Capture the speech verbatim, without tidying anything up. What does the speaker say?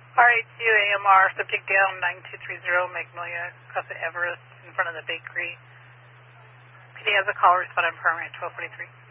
R eight two A M R, subject down nine two three zero, Magnolia, across the Everest, in front of the bakery. P D has a call responded primary at twelve forty-three.